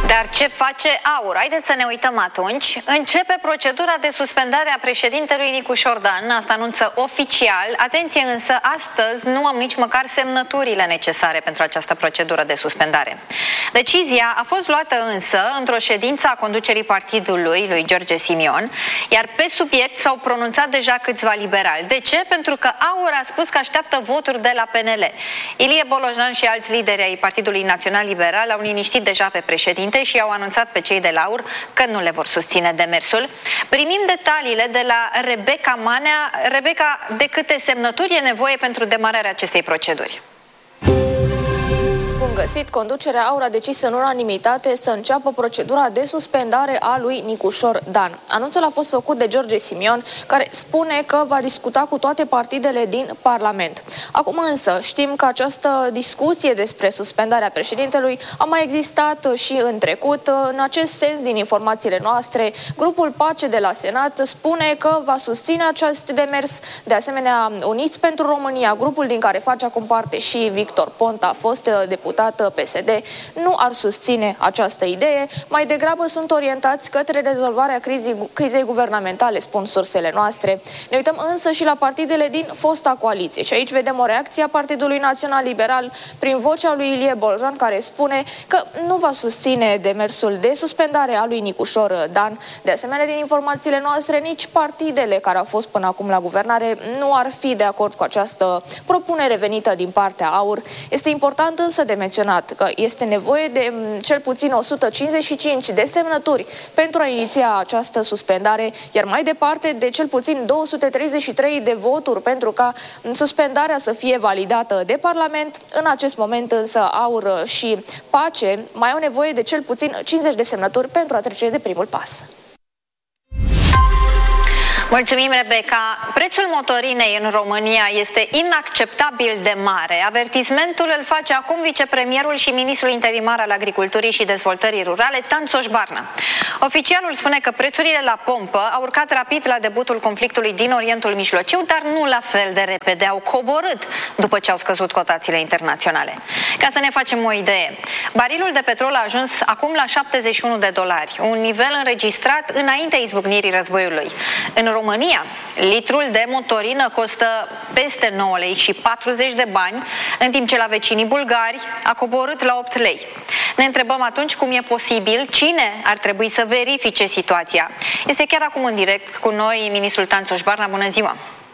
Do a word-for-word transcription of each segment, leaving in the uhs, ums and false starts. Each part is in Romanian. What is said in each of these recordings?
Dar ce face AUR? Haideți să ne uităm atunci. Începe procedura de suspendare a președintelui Nicu Șordan. Asta anunță oficial. Atenție însă, astăzi nu am nici măcar semnăturile necesare pentru această procedură de suspendare. Decizia a fost luată însă într-o ședință a conducerii partidului lui George Simion, iar pe subiect s-au pronunțat deja câțiva liberali. De ce? Pentru că AUR a spus că așteaptă voturi de la P N L. Ilie Bolojan și alți lideri ai Partidului Național Liberal au liniștit deja pe președinte și au anunțat pe cei de la AUR că nu le vor susține demersul. Primim detaliile de la Rebecca Manea. Rebecca, de câte semnături e nevoie pentru demararea acestei proceduri? Bun găsit, conducerea AUR a decis în unanimitate să înceapă procedura de suspendare a lui Nicușor Dan. Anunțul a fost făcut de George Simion, care spune că va discuta cu toate partidele din Parlament. Acum însă știm că această discuție despre suspendarea președintelui a mai existat și în trecut. În acest sens, din informațiile noastre, grupul Pace de la Senat spune că va susține acest demers. De asemenea, Uniți pentru România, grupul din care face acum parte și Victor Ponta, fost deputat P S D, nu ar susține această idee, mai degrabă sunt orientați către rezolvarea crizei, crizei guvernamentale, spun sursele noastre. Ne uităm însă și la partidele din fosta coaliție și aici vedem o reacție a Partidului Național Liberal prin vocea lui Ilie Bolojan, care spune că nu va susține demersul de suspendare a lui Nicușor Dan. De asemenea, din informațiile noastre, nici partidele care au fost până acum la guvernare nu ar fi de acord cu această propunere venită din partea AUR. Este important însă de menționat că este nevoie de cel puțin o sută cincizeci și cinci de semnături pentru a iniția această suspendare, iar mai departe de cel puțin două sute treizeci și trei de voturi pentru ca suspendarea să fie validată de Parlament. În acest moment însă AUR și Pace mai au nevoie de cel puțin cincizeci de semnături pentru a trece de primul pas. Mulțumim, Rebecca. Prețul motorinei în România este inacceptabil de mare. Avertismentul îl face acum vicepremierul și ministrul interimar al Agriculturii și Dezvoltării Rurale, Tanțoș Barna. Oficialul spune că prețurile la pompă au urcat rapid la debutul conflictului din Orientul Mijlociu, dar nu la fel de repede, au coborât după ce au scăzut cotațiile internaționale. Ca să ne facem o idee, barilul de petrol a ajuns acum la șaptezeci și unu de dolari, un nivel înregistrat înaintea izbucnirii războiului. În România, litrul de motorină costă peste nouă lei și patruzeci de bani, în timp ce la vecinii bulgari a coborât la opt lei. Ne întrebăm atunci cum e posibil, cine ar trebui să verifice situația. Este chiar acum în direct cu noi ministrul Tanțoș Barna. Bună ziua!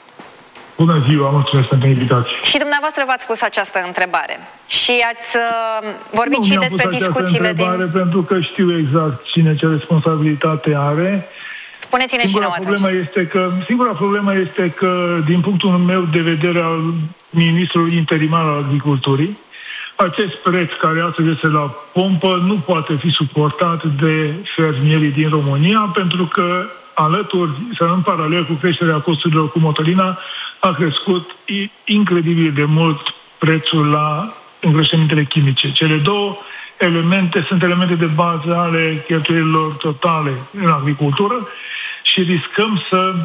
Bună ziua, mulțumesc pentru invitație. Și dumneavoastră v-ați pus această întrebare și ați uh, vorbit nu, și despre discuțiile din... pentru că știu exact cine ce responsabilitate are. Spuneți-ne și nouă problema este că, Singura problemă este că, din punctul meu de vedere al ministrului interimar al Agriculturii, acest preț care astăzi este la pompă nu poate fi suportat de fermierii din România, pentru că alături, sau în paralel cu creșterea costurilor cu motorina, a crescut incredibil de mult prețul la îngrășămintele chimice. Cele două elemente sunt elemente de bază ale cheltuielilor totale în agricultură și riscăm să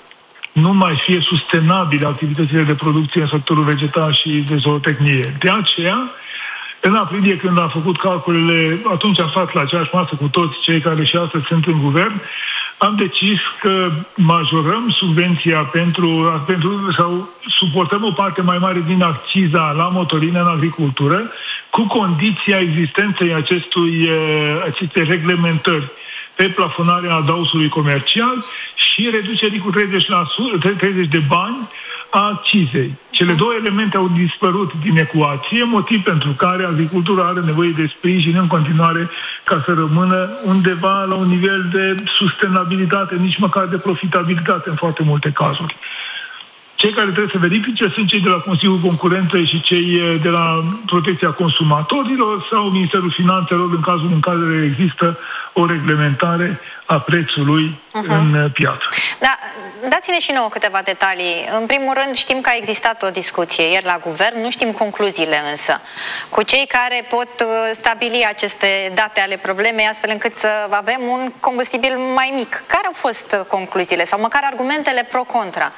nu mai fie sustenabile activitățile de producție în sectorul vegetal și de zootehnie. De aceea, în aprilie, când am făcut calculele, atunci am stat la aceeași masă cu toți cei care și astăzi sunt în guvern, am decis că majorăm subvenția pentru, pentru sau suportăm o parte mai mare din acciza la motorină în agricultură, cu condiția existenței acestui, acestei reglementări pe plafonarea adausului comercial și reducerii cu treizeci, la sută, treizeci de bani a accizei. Cele două elemente au dispărut din ecuație, motiv pentru care agricultura are nevoie de sprijin în continuare ca să rămână undeva la un nivel de sustenabilitate, nici măcar de profitabilitate în foarte multe cazuri. Cei care trebuie să verifice sunt cei de la Consiliul Concurenței și cei de la Protecția Consumatorilor sau Ministerul Finanțelor în cazul în care există o reglementare a prețului uh-huh. în piață. Da, dați-ne și nouă câteva detalii. În primul rând, știm că a existat o discuție ieri la guvern, nu știm concluziile însă, cu cei care pot stabili aceste date ale problemei, astfel încât să avem un combustibil mai mic. Care au fost concluziile sau măcar argumentele pro-contra?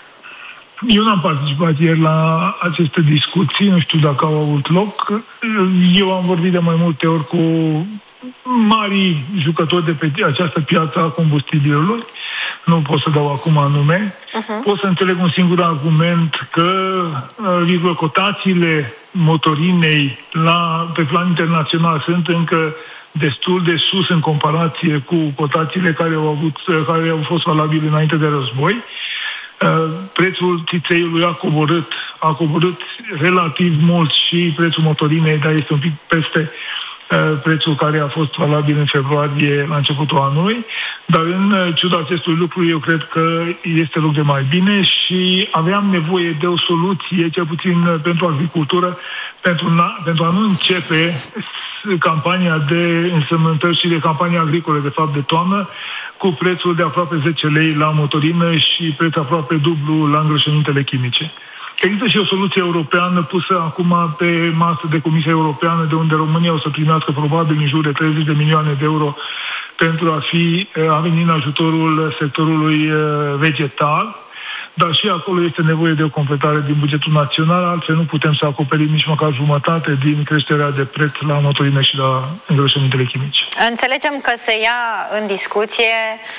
Eu n-am participat ieri la aceste discuții, nu știu dacă au avut loc. Eu am vorbit de mai multe ori cu mari jucători de pe această piață a combustibilului, nu pot să dau acum nume, uh-huh. pot să înțeleg un singur argument că uh, cotațiile motorinei la, pe plan internațional sunt încă destul de sus în comparație cu cotațiile care au, avut, care au fost valabile înainte de război. Uh, prețul țițeiului a coborât, a coborât relativ mult și prețul motorinei, dar este un pic peste prețul care a fost valabil în februarie la începutul anului, dar în ciuda acestui lucru eu cred că este loc de mai bine și aveam nevoie de o soluție, cel puțin pentru agricultură, pentru, pentru a nu începe campania de însământări și de campania agricole, de fapt de toamnă, cu prețul de aproape zece lei la motorină și preț aproape dublu la îngrășămintele chimice. Există și o soluție europeană pusă acum pe masă de Comisia Europeană, de unde România o să primească probabil în jur de treizeci de milioane de euro pentru a, fi, a veni în ajutorul sectorului vegetal, dar și acolo este nevoie de o completare din bugetul național, altfel nu putem să acoperim nici măcar jumătate din creșterea de preț la motorină și la îngrășămintele chimice. Înțelegem că se ia în discuție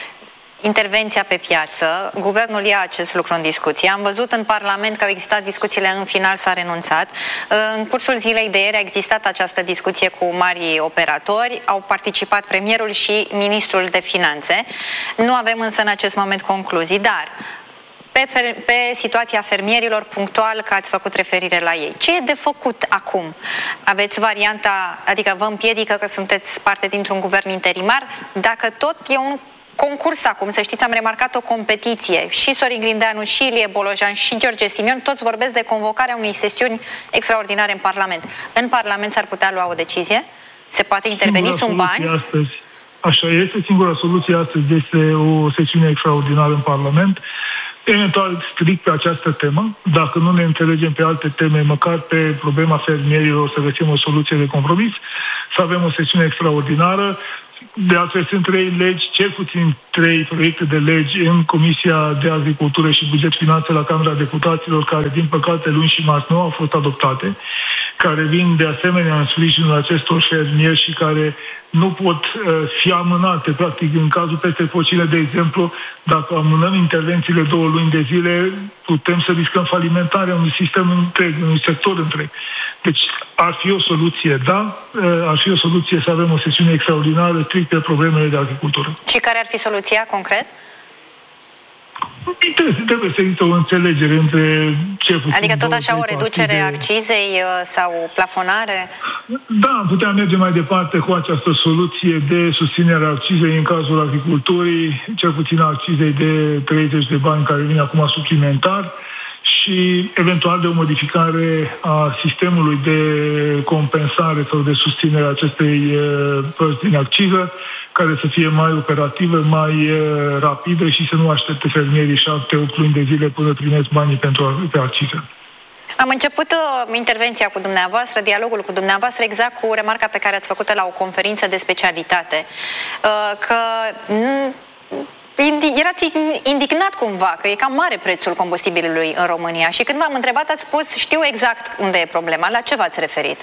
intervenția pe piață. Guvernul ia acest lucru în discuție. Am văzut în Parlament că au existat discuțiile, în final s-a renunțat. În cursul zilei de ieri a existat această discuție cu marii operatori. Au participat premierul și ministrul de finanțe. Nu avem însă în acest moment concluzii, dar pe, fer- pe situația fermierilor punctual, că ați făcut referire la ei. Ce e de făcut acum? Aveți varianta, adică vă împiedică că sunteți parte dintr-un guvern interimar? Dacă tot e un concurs acum, să știți, am remarcat o competiție. Și Sorin Grindeanu, și Ilie Bolojan, și George Simion, toți vorbesc de convocarea unei sesiuni extraordinare în Parlament. În Parlament s-ar putea lua o decizie? Se poate interveni, sunt bani? Astăzi, așa este, singura soluție astăzi este o sesiune extraordinară în Parlament, eventual strict pe această temă. Dacă nu ne înțelegem pe alte teme, măcar pe problema fermierilor, să găsim o soluție de compromis, să avem o sesiune extraordinară. De altfel sunt trei legi, cel puțin trei proiecte de legi în Comisia de Agricultură și Buget Finanțe la Camera Deputaților, care din păcate luni și marți nu au fost adoptate, care vin de asemenea în sprijinul acestor fermieri și care nu pot uh, fi amânate. Practic, în cazul peste focile, de exemplu, dacă amânăm intervențiile două luni de zile, putem să riscăm falimentarea unui sistem întreg, unui sector întreg. Deci ar fi o soluție, da, uh, ar fi o soluție să avem o sesiune extraordinară strict pe problemele de agricultură. Și care ar fi soluția concret? Trebuie, trebuie să există o înțelegere între ce puțin... Adică tot așa o reducere a partide... accizei sau plafonare? Da, am putea merge mai departe cu această soluție de susținere a accizei în cazul agriculturii, cel puțin a accizei de treizeci de bani care vine acum suplimentar și eventual de o modificare a sistemului de compensare sau de susținere a acestei părți din acciză, care să fie mai operativă, mai uh, rapidă și să nu aștepte fermierii șapte opt luni de zile până primesc banii pentru pe acciză. Am început uh, intervenția cu dumneavoastră, dialogul cu dumneavoastră, exact cu remarca pe care ați făcut-o la o conferință de specialitate, uh, că indi- erați indignat cumva, că e cam mare prețul combustibilului în România și când v-am întrebat ați spus, știu exact unde e problema, la ce v-ați referit?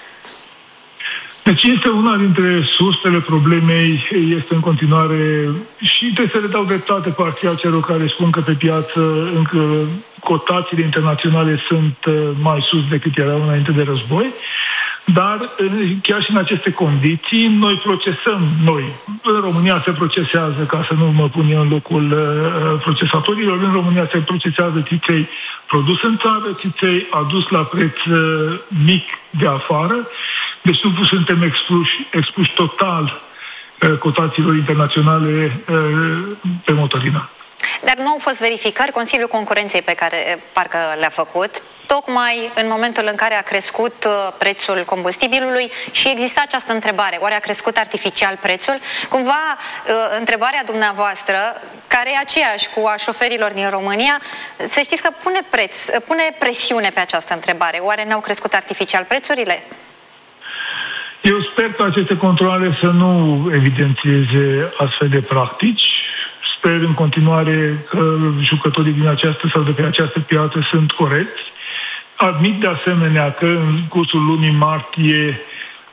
Deci este una dintre sursele problemei, este în continuare, și trebuie să le dau dreptate parțial celor care spun că pe piață încă cotațiile internaționale sunt mai sus decât erau înainte de război, dar chiar și în aceste condiții noi procesăm, noi, în România se procesează, ca să nu mă pun eu în locul procesatorilor, în România se procesează țiței produs în țară, țiței adus la preț mic de afară. Deci nu suntem expuși, expuși total uh, cotațiilor internaționale uh, pe motorină. Dar nu au fost verificări? Consiliul Concurenței pe care parcă le-a făcut, tocmai în momentul în care a crescut uh, prețul combustibilului și exista această întrebare, oare a crescut artificial prețul? Cumva uh, întrebarea dumneavoastră, care e aceeași cu a șoferilor din România, să știți că pune, preț, pune presiune pe această întrebare. Oare n-au crescut artificial prețurile? Eu sper că aceste controale să nu evidențieze astfel de practici. Sper în continuare că jucătorii din această sau de pe această piață sunt corecți. Admit de asemenea că în cursul lunii martie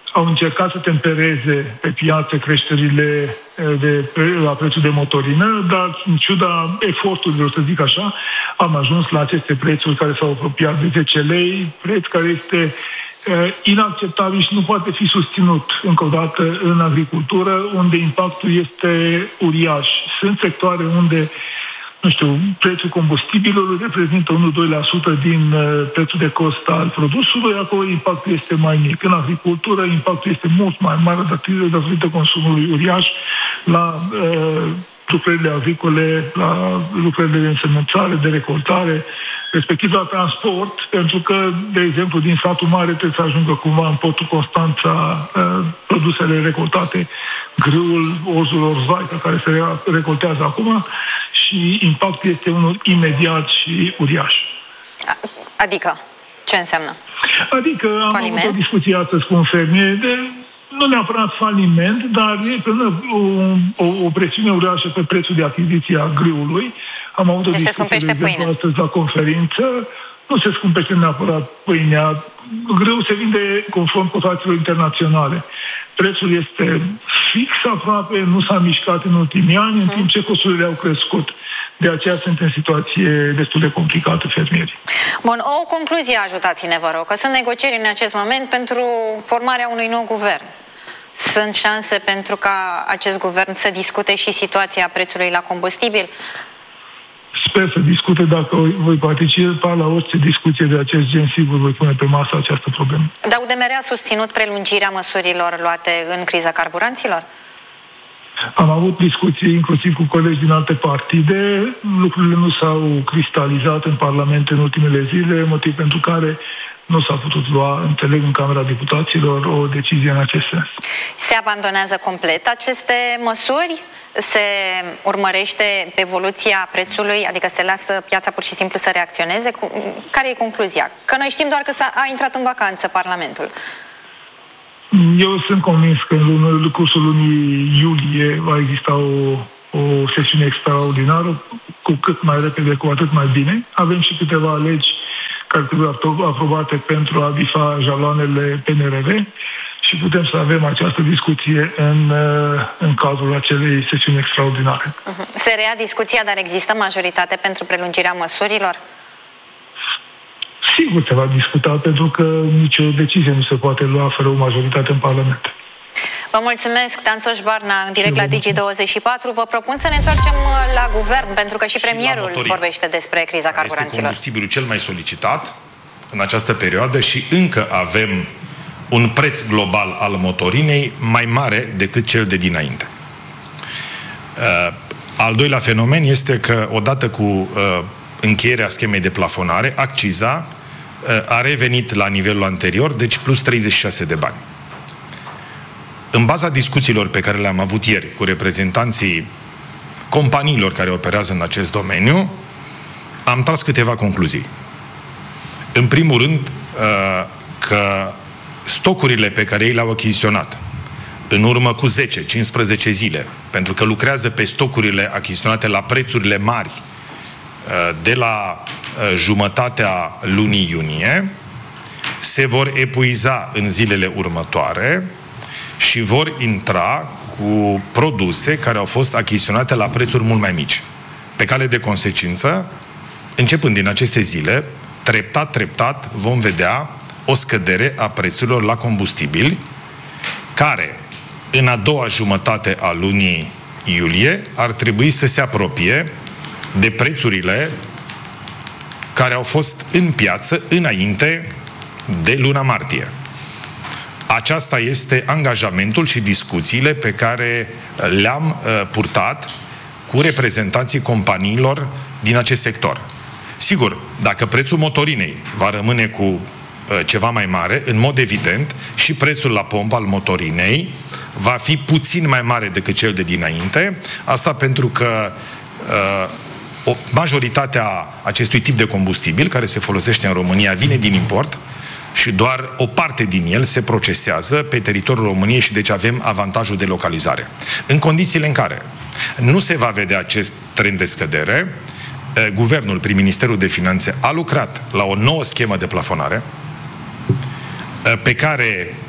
au încercat să tempereze pe piață creșterile de, la prețul de motorină, dar în ciuda eforturilor, să zic așa, am ajuns la aceste prețuri care s-au apropiat de zece lei, preț care este uh, inacceptabil și nu poate fi susținut încă o dată în agricultură, unde impactul este uriaș. Sunt sectoare unde nu știu, prețul combustibilului reprezintă unu doi la sută din uh, prețul de cost al produsului, acolo impactul este mai mic. În agricultură impactul este mult mai mare datorită consumului uriaș la uh, lucrările agricole, la lucrările de însemnățare, de recoltare, respectiv la transport, pentru că, de exemplu, din satul mare trebuie să ajungă cumva în portul Constanța uh, produsele recoltate, grâul, orzul, orzaica, care se recoltează acum, și impactul este unul imediat și uriaș. Adică? Ce înseamnă? Adică am faliment? avut o discuție astăzi cu un fermier de, nu neapărat faliment, dar e o, o, o presiune uriașă pe prețul de achiziție a grâului. Am avut o deci discuție, se de exemplu, astăzi la conferință. Nu se scumpește neapărat pâinea. Grâul se vinde conform cotațiilor internaționale. Prețul este fix aproape, nu s-a mișcat în ultimii ani, în timp ce costurile au crescut. De aceea sunt în situație destul de complicată fermierii. Bun, o concluzie ajutați-ne, vă rog, că sunt negocieri în acest moment pentru formarea unui nou guvern. Sunt șanse pentru ca acest guvern să discute și situația prețului la combustibil? Sper să discute, dacă voi participa la orice discuție de acest gen, sigur voi pune pe masă această problemă. Dar U D M R a susținut prelungirea măsurilor luate în criza carburanților? Am avut discuții inclusiv cu colegi din alte partide. Lucrurile nu s-au cristalizat în Parlament în ultimele zile, motiv pentru care nu s-a putut lua, înțeleg, în Camera Deputaților o decizie în acest sens. Se abandonează complet aceste măsuri? Se urmărește evoluția prețului, adică se lasă piața pur și simplu să reacționeze? Care e concluzia? Că noi știm doar că s-a a intrat în vacanță Parlamentul. Eu sunt convins că în cursul lunii iulie va exista o, o sesiune extraordinară, cu cât mai repede, cu atât mai bine. Avem și câteva legi care trebuie aprobate pentru a bifa jaloanele P N R R și putem să avem această discuție în, în cazul acelei sesiuni extraordinare. Se reia discuția, dar există majoritate pentru prelungirea măsurilor? Sigur se va discuta, pentru că nicio decizie nu se poate lua fără o majoritate în Parlament. Vă mulțumesc, Tanțoș Barna, în direct la Digi douăzeci și patru. Vă propun să ne întoarcem la guvern, pentru că și, și premierul vorbește despre criza carburanților. Este combustibilul cel mai solicitat în această perioadă și încă avem un preț global al motorinei mai mare decât cel de dinainte. Uh, al doilea fenomen este că, odată cu uh, încheierea schemei de plafonare, acciza uh, a revenit la nivelul anterior, deci plus treizeci și șase de bani. În baza discuțiilor pe care le-am avut ieri cu reprezentanții companiilor care operează în acest domeniu, am tras câteva concluzii. În primul rând, uh, că stocurile pe care ei le-au achiziționat în urmă cu zece cincisprezece zile, pentru că lucrează pe stocurile achiziționate la prețurile mari de la jumătatea lunii iunie, se vor epuiza în zilele următoare și vor intra cu produse care au fost achiziționate la prețuri mult mai mici. Pe cale de consecință, începând din aceste zile, treptat, treptat, vom vedea o scădere a prețurilor la combustibili, care în a doua jumătate a lunii iulie ar trebui să se apropie de prețurile care au fost în piață înainte de luna martie. Aceasta este angajamentul și discuțiile pe care le-am uh, purtat cu reprezentanții companiilor din acest sector. Sigur, dacă prețul motorinei va rămâne cu uh, ceva mai mare, în mod evident, și prețul la pompă al motorinei va fi puțin mai mare decât cel de dinainte. Asta pentru că uh, o majoritatea acestui tip de combustibil care se folosește în România vine din import și doar o parte din el se procesează pe teritoriul României și deci avem avantajul de localizare. În condițiile în care nu se va vedea acest trend de scădere, Guvernul, prin Ministerul de Finanțe, a lucrat la o nouă schemă de plafonare pe care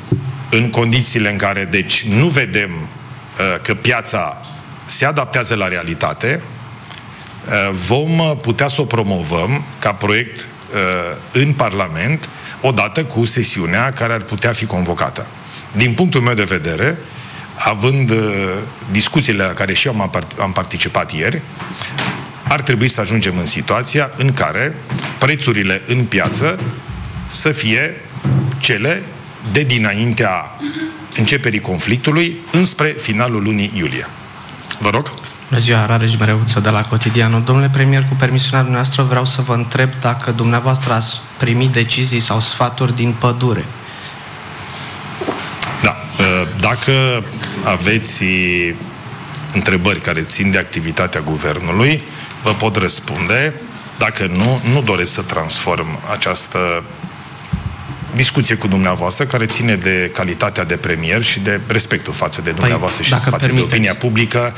în condițiile în care, deci, nu vedem uh, că piața se adaptează la realitate, uh, vom putea să o promovăm ca proiect uh, în Parlament, odată cu sesiunea care ar putea fi convocată. Din punctul meu de vedere, având uh, discuțiile la care și eu am, am participat ieri, ar trebui să ajungem în situația în care prețurile în piață să fie cele de dinaintea începerii conflictului înspre finalul lunii iulie. Vă rog. Bună ziua, Rareș Mereuță de la Cotidianul. Domnule premier, cu permisiunea dumneavoastră vreau să vă întreb dacă dumneavoastră ați primit decizii sau sfaturi din pădure. Da. Dacă aveți întrebări care țin de activitatea guvernului, vă pot răspunde. Dacă nu, nu doresc să transform această discuție cu dumneavoastră, care ține de calitatea de premier și de respectul față de dumneavoastră păi, și față permiteți. de opinia publică,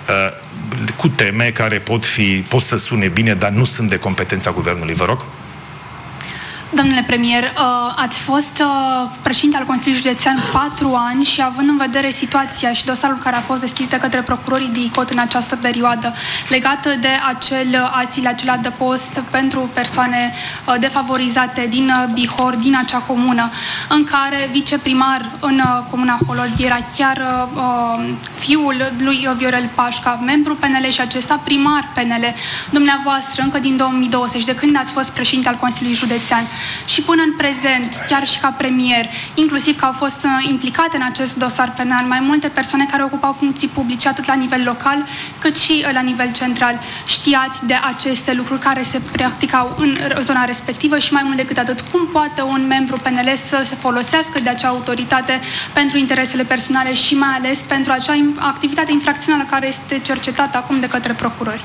cu teme care pot fi, pot să sune bine, dar nu sunt de competența guvernului. Vă rog. Domnule premier, ați fost președinte al Consiliului Județean patru ani și având în vedere situația și dosarul care a fost deschis de către procurorii D I C O T în această perioadă, legată de acel asil, acel adăpost pentru persoane defavorizate din Bihor, din acea comună, în care viceprimar în comuna Holod era chiar fiul lui Viorel Pașca, membru P N L și acesta primar P N L, dumneavoastră încă din două mii douăzeci, de când ați fost președinte al Consiliului Județean. Și până în prezent, chiar și ca premier, inclusiv că au fost implicate în acest dosar penal mai multe persoane care ocupau funcții publice, atât la nivel local, cât și la nivel central. Știați de aceste lucruri care se practicau în zona respectivă și mai mult decât atât, cum poate un membru P N L să se folosească de acea autoritate pentru interesele personale și mai ales pentru acea activitate infracțională care este cercetată acum de către procurori?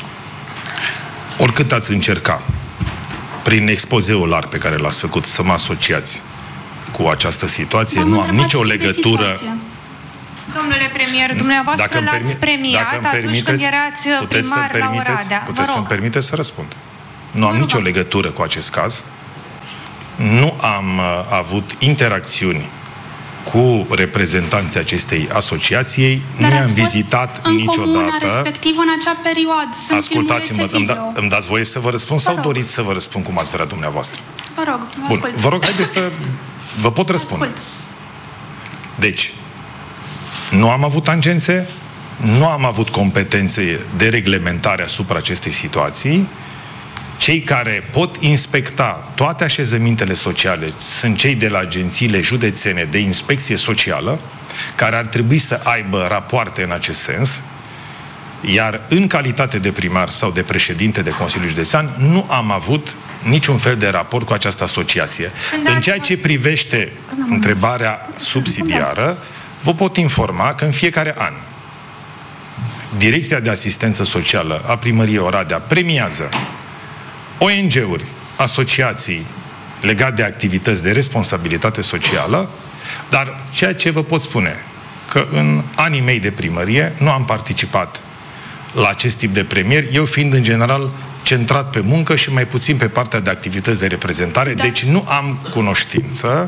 Oricât ați încerca prin expozeul larg pe care l-ați făcut să mă asociați cu această situație, nu am nicio legătură. Domnule premier, dumneavoastră l-ați premiat atunci când erați primar la Oradea. Puteți să-mi permiteți să răspund. Nu am nicio legătură cu acest caz. Nu am uh, avut interacțiuni cu reprezentanții acestei asociații, nu i-am vizitat în niciodată. Comuna, respectiv în acea perioadă. Ascultați-mă, îmi, da, îmi dați voie să vă răspund vă sau rog. doriți să vă răspund cum ați vrea dumneavoastră? Vă rog, vă Bun, ascult. vă rog, haideți să vă pot răspunde. Ascult. Deci, nu am avut tangențe, nu am avut competențe de reglementare asupra acestei situații. Cei care pot inspecta toate așezămintele sociale sunt cei de la agențiile județene de inspecție socială, care ar trebui să aibă rapoarte în acest sens, iar în calitate de primar sau de președinte de Consiliul Județean nu am avut niciun fel de raport cu această asociație. În ceea ce privește întrebarea subsidiară, vă pot informa că în fiecare an Direcția de Asistență Socială a Primăriei Oradea premiază O N G-uri, asociații legate de activități de responsabilitate socială, dar ceea ce vă pot spune, că în anii mei de primărie nu am participat la acest tip de premieri, eu fiind în general centrat pe muncă și mai puțin pe partea de activități de reprezentare, da. Deci nu am cunoștință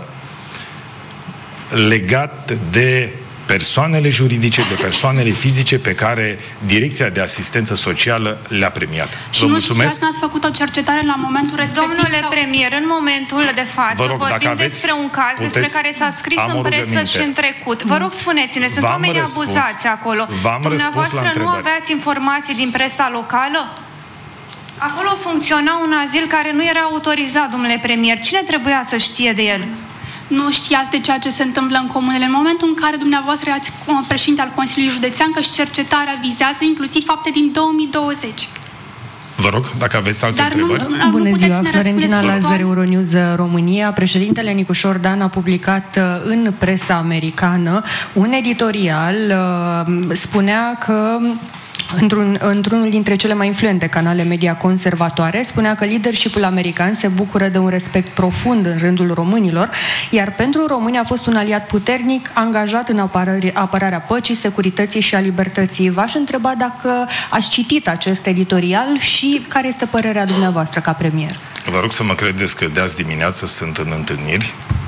legat de persoanele juridice, de persoanele fizice pe care Direcția de Asistență Socială le-a premiat. Și Vă nu mulțumesc. știați, n-ați făcut o cercetare la momentul respectiv? Domnule sau... premier, în momentul de față rog, vorbim aveți, despre un caz puteți, despre care s-a scris în presă și în trecut. Vă rog, spuneți-ne, sunt oameni răspuns, abuzați acolo. Dumneavoastră nu aveați informații din presa locală? Acolo funcționa un azil care nu era autorizat, domnule premier. Cine trebuia să știe de el? Nu știați de ceea ce se întâmplă în comunele. În momentul în care dumneavoastră erați președinte al Consiliului Județean, că și cercetarea vizează inclusiv fapte din două mii douăzeci. Vă rog, dacă aveți alte Dar întrebări. Nu, Bună nu ziua, Florentina Lazar, Euronews România. Președintele Nicușor Dan a publicat în presa americană un editorial. Spunea că Într-un, într-unul dintre cele mai influente canale media conservatoare, spunea că leadership-ul american se bucură de un respect profund în rândul românilor, iar pentru români a fost un aliat puternic, angajat în apărare, apărarea păcii, securității și a libertății. V-aș întreba dacă ați citit acest editorial și care este părerea dumneavoastră ca premier. Vă rog să mă credeți că de azi dimineață sunt în întâlniri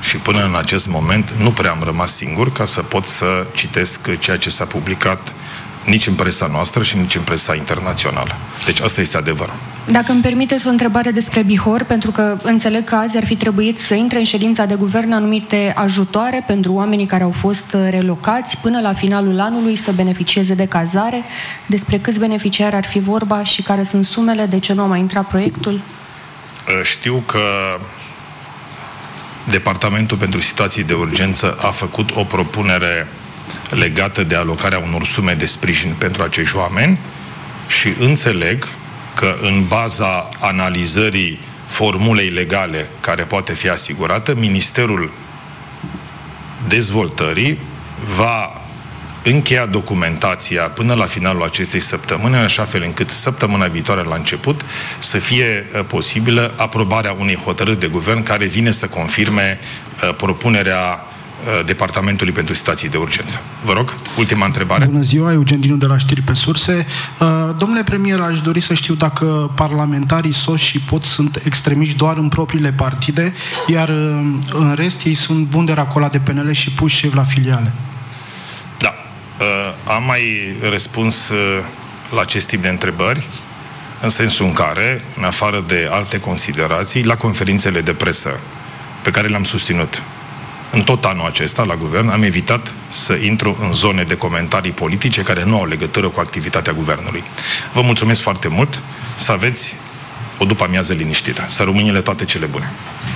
și până în acest moment nu prea am rămas singur ca să pot să citesc ceea ce s-a publicat nici în presa noastră și nici în presa internațională. Deci asta este adevărul. Dacă îmi permiteți o întrebare despre Bihor, pentru că înțeleg că azi ar fi trebuit să intre în ședința de guvern anumite ajutoare pentru oamenii care au fost relocați până la finalul anului să beneficieze de cazare. Despre câți beneficiari ar fi vorba și care sunt sumele? De ce nu a mai intrat proiectul? Știu că Departamentul pentru Situații de Urgență a făcut o propunere legată de alocarea unor sume de sprijin pentru acești oameni și înțeleg că în baza analizării formulei legale care poate fi asigurată, Ministerul Dezvoltării va încheia documentația până la finalul acestei săptămâni, în așa fel încât săptămâna viitoare la început să fie posibilă aprobarea unei hotărâri de guvern care vine să confirme uh, propunerea Departamentului pentru Situații de Urgență. Vă rog, ultima întrebare. Bună ziua, Eugen Dinu de la Știri pe Surse. Domnule premier, aș dori să știu dacă parlamentarii S O S și P O T sunt extremiști doar în propriile partide, iar în rest ei sunt buni de racola de P N L și puși șef la filiale. Da. Am mai răspuns la acest tip de întrebări, în sensul în care, în afară de alte considerații, la conferințele de presă pe care le-am susținut în tot anul acesta, la guvern, am evitat să intru în zone de comentarii politice care nu au legătură cu activitatea guvernului. Vă mulțumesc foarte mult, să aveți o după-amiază liniștită. Să rămâinile toate cele bune.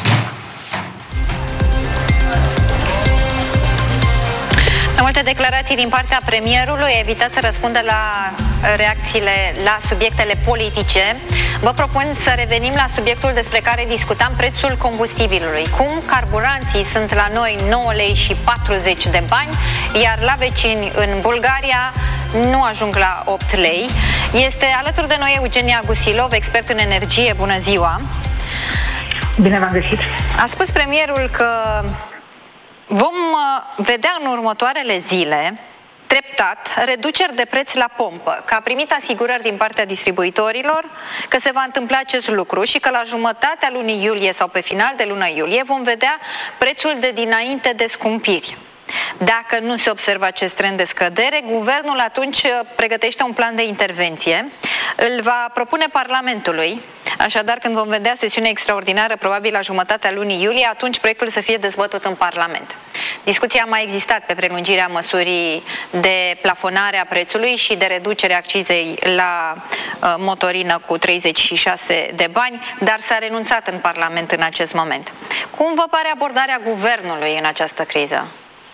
Mai multe declarații din partea premierului, a evitat să răspundă la reacțiile la subiectele politice. Vă propun să revenim la subiectul despre care discutam, prețul combustibilului. Cum carburanții sunt la noi nouă lei și patruzeci de bani, iar la vecini în Bulgaria nu ajung la opt lei. Este alături de noi Eugenia Gusilov, expert în energie. Bună ziua! Bine v-am găsit! A spus premierul că vom vedea în următoarele zile treptat reduceri de preț la pompă, că a primit asigurări din partea distribuitorilor că se va întâmpla acest lucru și că la jumătatea lunii iulie sau pe final de luna iulie vom vedea prețul de dinainte de scumpiri. Dacă nu se observă acest trend de scădere, guvernul atunci pregătește un plan de intervenție, îl va propune Parlamentului. Așadar, când vom vedea sesiune extraordinară, probabil la jumătatea lunii iulie, atunci proiectul să fie dezbătut în Parlament. Discuția a mai existat pe prelungirea măsurii de plafonare a prețului și de reducere a accizei la uh, motorină cu treizeci și șase de bani, dar s-a renunțat în Parlament în acest moment. Cum vă pare abordarea guvernului în această criză?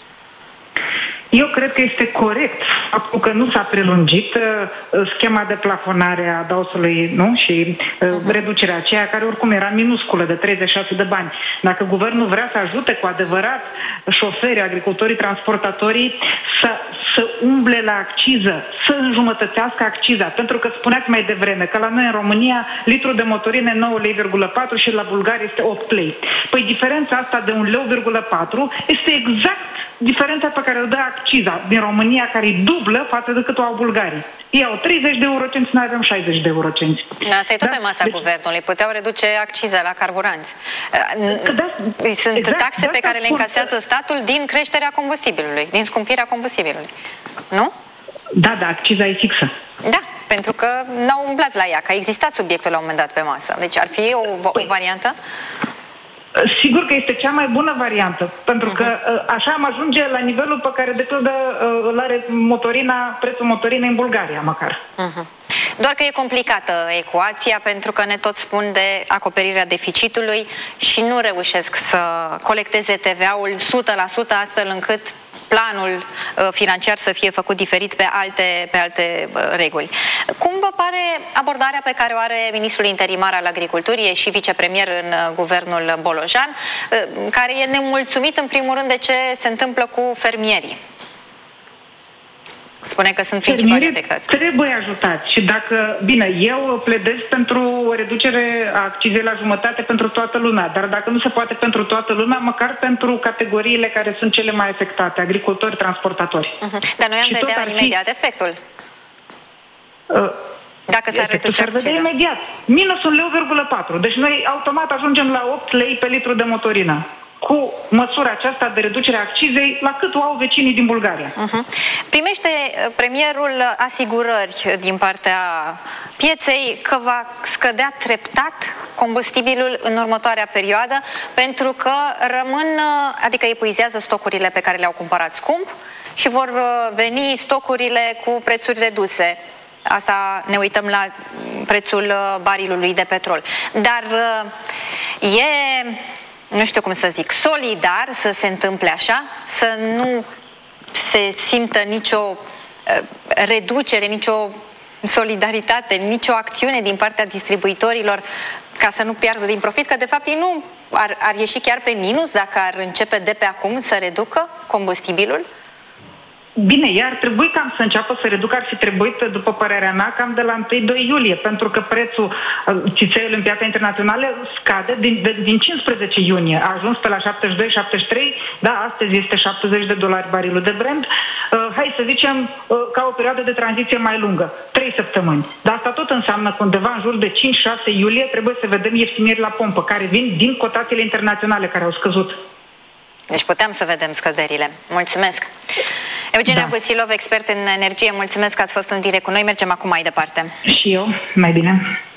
Eu cred că este corect faptul că nu s-a prelungit uh, schema de plafonare a daosului, nu? Și uh, uh-huh. reducerea aceea, care oricum era minusculă, de treizeci și șase de bani. Dacă guvernul vrea să ajute cu adevărat șoferii, agricultorii, transportatorii să, să umble la acciză, să înjumătățească acciza, pentru că spuneați mai devreme că la noi în România litru de motorină nouă lei virgulă patru și la Bulgaria este opt lei. Păi diferența asta de un leu virgulă patru este exact diferența pe care o dă acciza din România, care e dublă față de cât o au bulgarii. Ei au treizeci de eurocenți, noi avem șaizeci de eurocenți. Asta e tot da? pe masa deci... guvernului. Puteau reduce acciza la carburanți. Da, Sunt exact, taxe pe care le încasează statul din creșterea combustibilului, din scumpirea combustibilului. Nu? Da, da, acciza e fixă. Da, pentru că n-au umblat la ea, că a existat subiectul la un moment dat pe masă. Deci ar fi o, o variantă? Sigur că este cea mai bună variantă, pentru că uh-huh. așa am ajunge la nivelul pe care de pildă îl are motorina, prețul motorinei în Bulgaria, măcar. Uh-huh. Doar că e complicată ecuația, pentru că ne tot spun de acoperirea deficitului și nu reușesc să colecteze T V A-ul o sută la sută, astfel încât planul uh, financiar să fie făcut diferit pe alte, pe alte uh, reguli. Cum vă pare abordarea pe care o are ministrul interimar al agriculturii și vicepremier în uh, guvernul Bolojan, uh, care e nemulțumit în primul rând de ce se întâmplă cu fermierii? Spune că sunt principalii afectați. Trebuie ajutați și dacă, bine, eu pledez pentru o reducere a accizei la jumătate pentru toată lumea, dar dacă nu se poate pentru toată lumea, măcar pentru categoriile care sunt cele mai afectate, agricultori, transportatori. Uh-huh. Dar noi am și vedea imediat fi... efectul. Uh, Dacă s-ar reduce acciza. Imediat. Minus un leu virgulă patru. Deci noi automat ajungem la opt lei pe litru de motorină. cu măsura aceasta de reducere a accizei la cât o au vecinii din Bulgaria. Uh-huh. Primește premierul asigurări din partea pieței că va scădea treptat combustibilul în următoarea perioadă, pentru că rămân, adică epuizează stocurile pe care le-au cumpărat scump și vor veni stocurile cu prețuri reduse. Asta ne uităm la prețul barilului de petrol. Dar e, nu știu cum să zic, solidar să se întâmple așa, să nu se simtă nicio reducere, nicio solidaritate, nicio acțiune din partea distribuitorilor ca să nu piardă din profit, că de fapt ei nu ar, ar ieși chiar pe minus dacă ar începe de pe acum să reducă combustibilul? Bine, ea ar trebui cam să înceapă să reducă, ar fi trebuit, după părerea mea, cam de la întâi doi iulie, pentru că prețul țițeiului în piața internațională scade din, de, din cincisprezece iunie. A ajuns pe la șaptezeci și doi șaptezeci și trei, da, astăzi este șaptezeci de dolari barilul de Brent. Uh, hai să zicem uh, ca o perioadă de tranziție mai lungă, trei săptămâni. Dar asta tot înseamnă că undeva în jur de cinci șase iulie trebuie să vedem ieftinieri la pompă, care vin din cotațiile internaționale care au scăzut. Deci putem să vedem scăderile. Mulțumesc! Eugenia da. Gusilov, expert în energie, mulțumesc că ați fost în direct cu noi. Mergem acum mai departe. Și eu, mai bine.